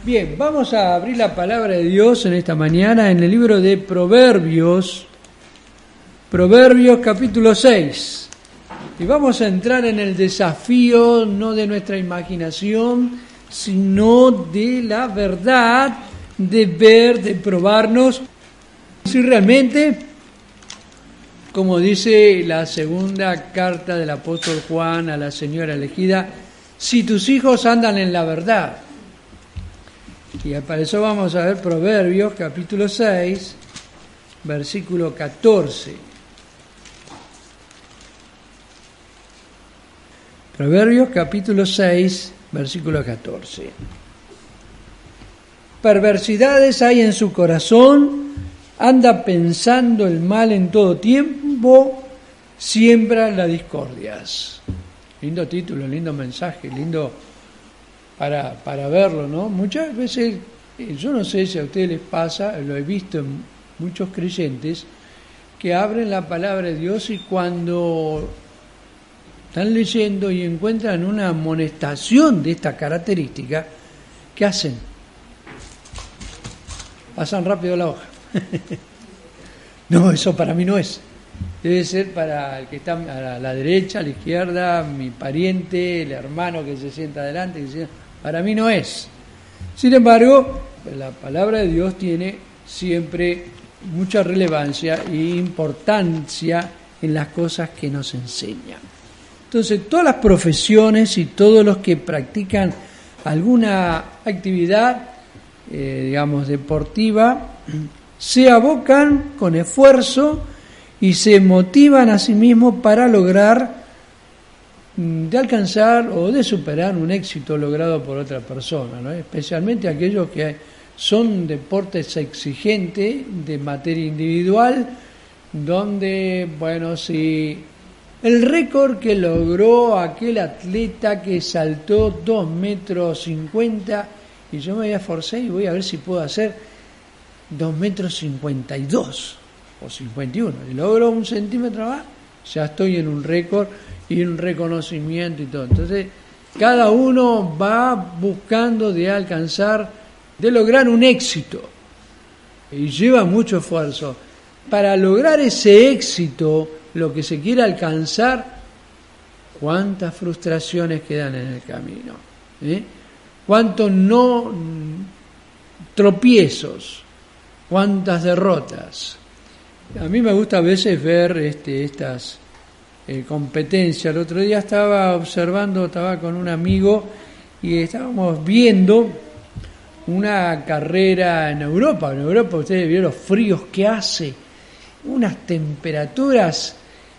Bien, vamos a abrir la palabra de Dios en esta mañana en el libro de Proverbios, capítulo 6. Y vamos a entrar en el desafío no de nuestra imaginación, sino de la verdad, de ver, de probarnos si realmente, como dice la segunda carta del apóstol Juan a la señora elegida, si tus hijos andan en la verdad. Y para eso vamos a ver Proverbios capítulo 6, versículo 14. Proverbios capítulo 6, versículo 14. Perversidades hay en su corazón, anda pensando el mal en todo tiempo, siembra las discordias. Lindo título, lindo mensaje, lindo para verlo, ¿no? Muchas veces, yo no sé si a ustedes les pasa, lo he visto en muchos creyentes, que abren la palabra de Dios y cuando están leyendo y encuentran una amonestación de esta característica, ¿qué hacen? Pasan rápido la hoja. No, eso para mí no es. Debe ser para el que está a la derecha, a la izquierda, mi pariente, el hermano que se sienta adelante, para mí no es. Sin embargo, la palabra de Dios tiene siempre mucha relevancia e importancia en las cosas que nos enseñan. Entonces, todas las profesiones y todos los que practican alguna actividad, deportiva, se abocan con esfuerzo y se motivan a sí mismos para lograr de alcanzar o de superar un éxito logrado por otra persona, ¿no? Especialmente aquellos que son deportes exigentes de materia individual, donde, si el récord que logró aquel atleta que saltó 2,50 metros y yo me voy a esforzar y voy a ver si puedo hacer 2,52 metros o 51, y logro 1 centímetro más, ya estoy en un récord y un reconocimiento y todo. Entonces, cada uno va buscando de alcanzar, de lograr un éxito, y lleva mucho esfuerzo. Para lograr ese éxito, lo que se quiere alcanzar, cuántas frustraciones quedan en el camino, cuántos no tropiezos, cuántas derrotas. A mí me gusta a veces ver estas competencias. El otro día estaba con un amigo y estábamos viendo una carrera en Europa. En Europa ustedes vieron los fríos que hace, unas temperaturas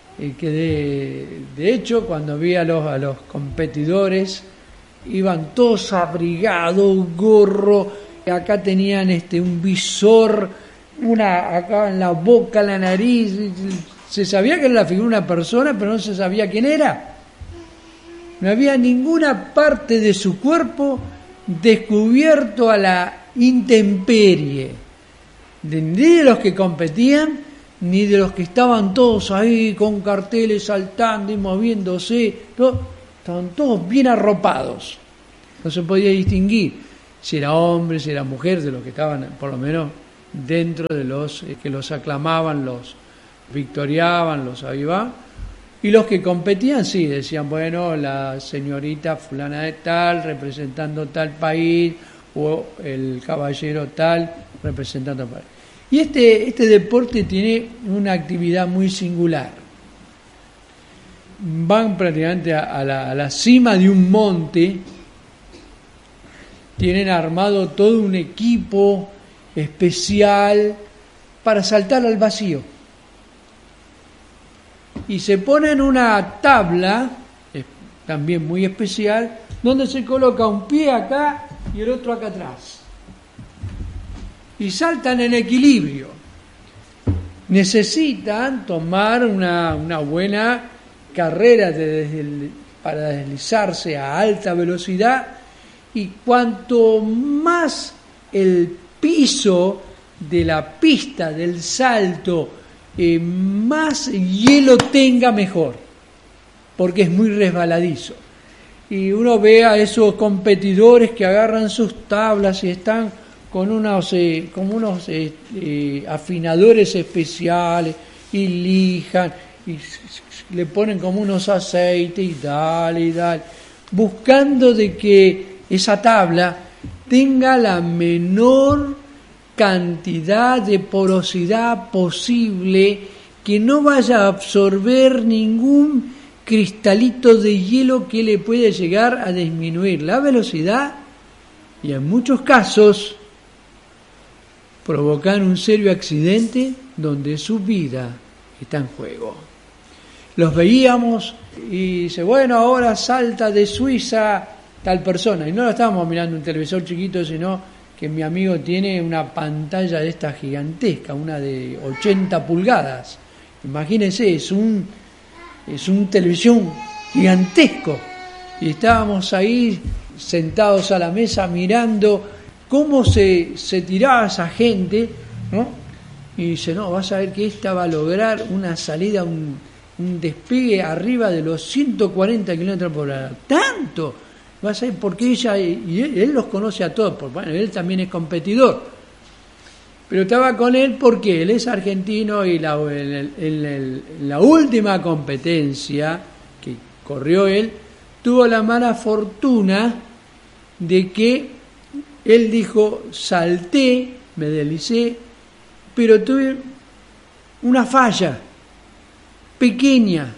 que de hecho cuando vi a los competidores iban todos abrigados, gorro, acá tenían un visor, acá en la boca, la nariz, se sabía que era la figura de una persona, pero no se sabía quién era. No había ninguna parte de su cuerpo descubierto a la intemperie, ni de los que competían, ni de los que estaban todos ahí con carteles saltando y moviéndose, estaban todos bien arropados. No se podía distinguir si era hombre, si era mujer, de los que estaban por lo menos dentro de los que los aclamaban, los victoriaban, los avivaban. Y los que competían, sí, decían, la señorita fulana de tal, representando tal país, o el caballero tal, representando tal país. Y este deporte tiene una actividad muy singular. Van prácticamente a la cima de un monte, tienen armado todo un equipo especial para saltar al vacío. Y se ponen una tabla, también muy especial, donde se coloca un pie acá y el otro acá atrás. Y saltan en equilibrio. Necesitan tomar una buena carrera para deslizarse a alta velocidad, y cuanto más el piso de la pista del salto más hielo tenga, mejor, porque es muy resbaladizo. y uno ve a esos competidores que agarran sus tablas y están con unos afinadores especiales y lijan y le ponen como unos aceites y dale, buscando de que esa tabla tenga la menor cantidad de porosidad posible, que no vaya a absorber ningún cristalito de hielo que le puede llegar a disminuir la velocidad y en muchos casos provocar un serio accidente donde su vida está en juego. Los veíamos y dice, bueno, ahora salta de Suiza tal persona, y no lo estábamos mirando en un televisor chiquito, sino que mi amigo tiene una pantalla de esta gigantesca, una de 80 pulgadas. Imagínense, es un televisión gigantesco. Y estábamos ahí sentados a la mesa mirando cómo se tiraba esa gente, ¿no? Y dice, no, vas a ver que esta va a lograr una salida, un despegue arriba de los 140 kilómetros por hora. ¡Tanto! Vas a ver porque ella, y él los conoce a todos, porque bueno, él también es competidor. Pero estaba con él porque él es argentino y la última competencia que corrió él, tuvo la mala fortuna de que él dijo, salté, me deslicé, pero tuve una falla pequeña.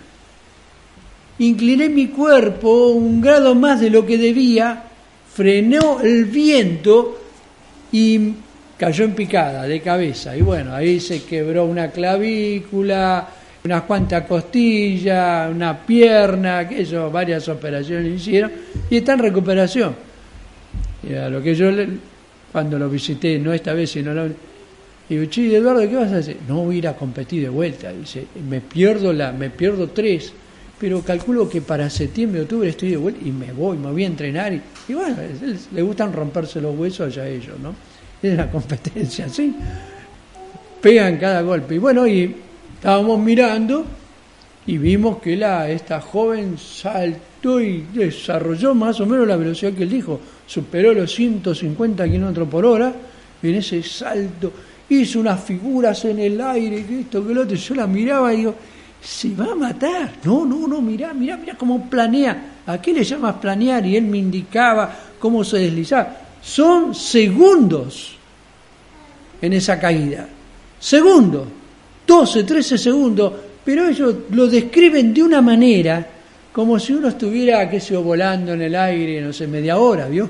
Incliné mi cuerpo un grado más de lo que debía, frenó el viento y cayó en picada de cabeza. Y bueno, ahí se quebró una clavícula, unas cuantas costillas, una pierna, aquello, varias operaciones hicieron y está en recuperación. Y a lo que yo, cuando lo visité, no esta vez, sino la... Digo, che, Eduardo, ¿qué vas a hacer? No voy a ir a competir de vuelta. Dice, me pierdo 3, pero calculo que para septiembre, octubre estoy de vuelta y me voy a entrenar. Y bueno, le gustan romperse los huesos allá a ellos, ¿no? Es una competencia, ¿sí? Pegan cada golpe. Y bueno, y estábamos mirando y vimos que esta joven saltó y desarrolló más o menos la velocidad que él dijo. Superó los 150 kilómetros por hora y en ese salto hizo unas figuras en el aire, que esto, que lo otro. Yo la miraba y digo, se va a matar. No, mirá cómo planea. ¿A qué le llamas planear? Y él me indicaba cómo se deslizaba. Son segundos en esa caída. Segundos. 12, 13 segundos. Pero ellos lo describen de una manera como si uno estuviera, qué sé yo, volando en el aire, no sé, media hora, ¿vio?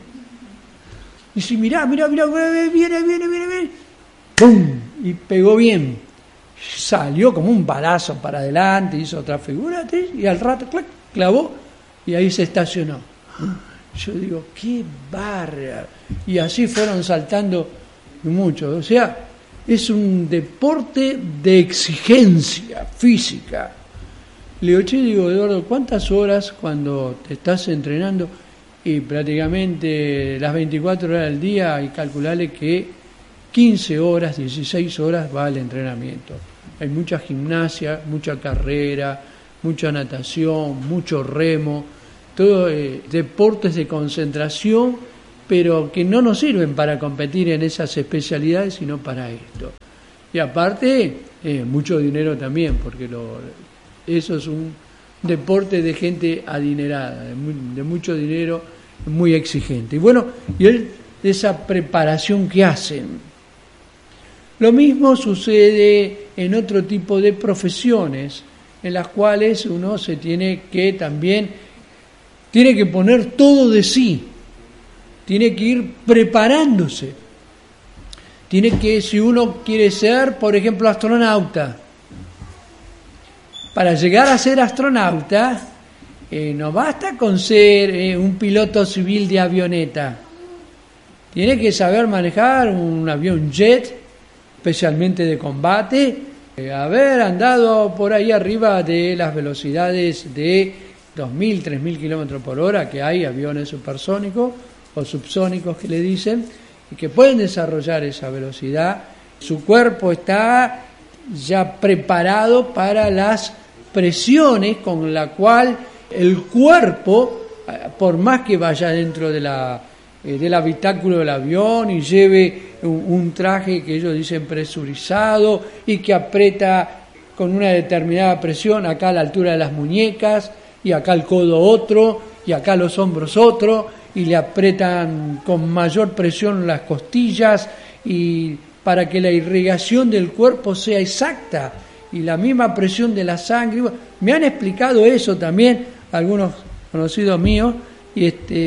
Y si mirá, viene. ¡Pum! Y pegó bien. Salió como un balazo para adelante, hizo otra figura, y al rato, clac, clavó, y ahí se estacionó. Yo digo, qué bárbaro. Y así fueron saltando muchos. O sea, es un deporte de exigencia física. Le digo, Eduardo, ¿cuántas horas cuando te estás entrenando? Y prácticamente las 24 horas del día, hay que calcularle que 15 horas, 16 horas va el entrenamiento. Hay mucha gimnasia, mucha carrera, mucha natación, mucho remo, todo deportes de concentración, pero que no nos sirven para competir en esas especialidades, sino para esto. Y aparte, mucho dinero también, porque eso es un deporte de gente adinerada, de mucho dinero, muy exigente. Y bueno, esa preparación que hacen. Lo mismo sucede en otro tipo de profesiones, en las cuales uno se tiene que poner todo de sí, tiene que ir preparándose. Si uno quiere ser, por ejemplo, astronauta, para llegar a ser astronauta, no basta con ser un piloto civil de avioneta. Tiene que saber manejar un avión jet, especialmente de combate, haber andado por ahí arriba de las velocidades de 2.000, 3.000 kilómetros por hora, que hay aviones supersónicos o subsónicos que le dicen, y que pueden desarrollar esa velocidad. Su cuerpo está ya preparado para las presiones con la cual el cuerpo por más que vaya dentro del habitáculo del avión y lleve un traje que ellos dicen presurizado y que aprieta con una determinada presión acá a la altura de las muñecas y acá el codo otro y acá los hombros otro y le aprietan con mayor presión las costillas y para que la irrigación del cuerpo sea exacta y la misma presión de la sangre. Me han explicado eso también algunos conocidos míos y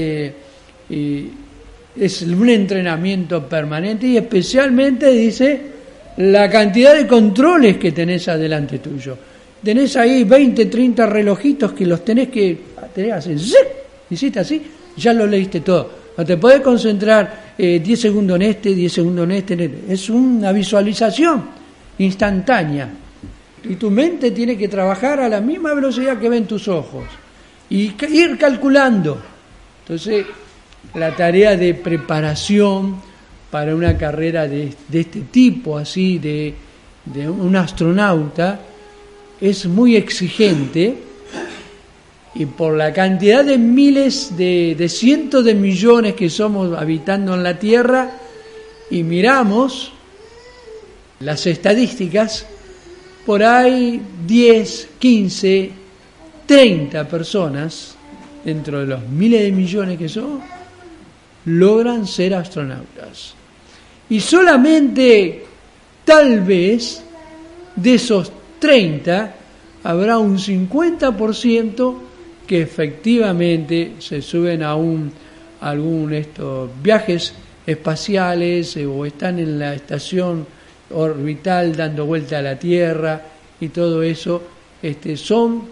es un entrenamiento permanente y especialmente dice la cantidad de controles que tenés adelante tuyo. Tenés ahí 20, 30 relojitos que los tenés que hacer. Hiciste así, ya lo leíste todo. No te podés concentrar 10 segundos en 10 segundos en este. Es una visualización instantánea. Y tu mente tiene que trabajar a la misma velocidad que ven tus ojos. Y ir calculando. Entonces, la tarea de preparación para una carrera de este tipo, así, de un astronauta, es muy exigente. Y por la cantidad de miles, de cientos de millones que somos habitando en la Tierra, y miramos las estadísticas, por ahí 10, 15, 30 personas, dentro de los miles de millones que son, logran ser astronautas. Y solamente, tal vez, de esos 30, habrá un 50% que efectivamente se suben a algún viajes espaciales o están en la estación orbital dando vuelta a la Tierra y todo eso, son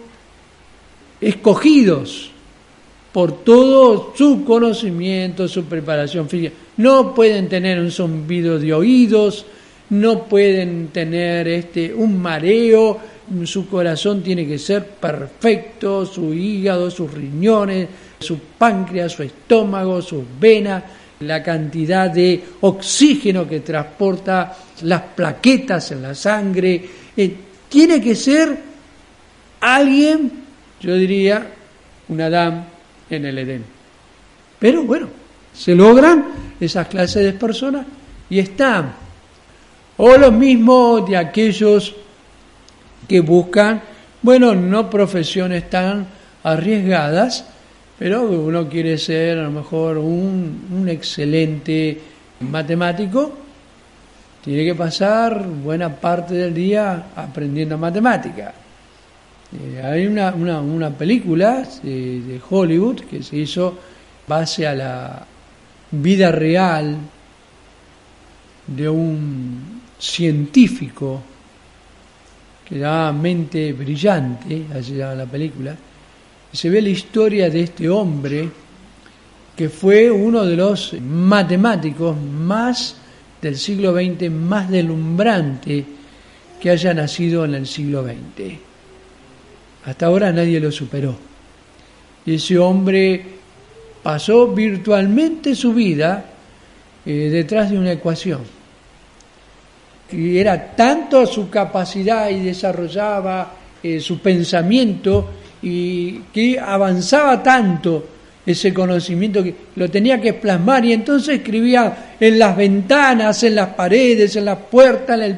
escogidos por todo su conocimiento, su preparación física. No pueden tener un zumbido de oídos, no pueden tener un mareo, su corazón tiene que ser perfecto, su hígado, sus riñones, su páncreas, su estómago, sus venas, la cantidad de oxígeno que transporta las plaquetas en la sangre. Tiene que ser alguien, yo diría, un Adán en el Edén. Pero bueno, se logran esas clases de personas y están. O lo mismo de aquellos que buscan, no profesiones tan arriesgadas, pero uno quiere ser a lo mejor un excelente matemático, tiene que pasar buena parte del día aprendiendo matemática. Hay una película de Hollywood que se hizo base a la vida real de un científico que se llama Mente Brillante, así se llama la película, y se ve la historia de este hombre que fue uno de los matemáticos más del siglo XX, más deslumbrante que haya nacido en el siglo XX. Hasta ahora nadie lo superó. Y ese hombre pasó virtualmente su vida detrás de una ecuación. Y era tanto su capacidad y desarrollaba su pensamiento y que avanzaba tanto ese conocimiento que lo tenía que plasmar y entonces escribía en las ventanas, en las paredes, en las puertas, en el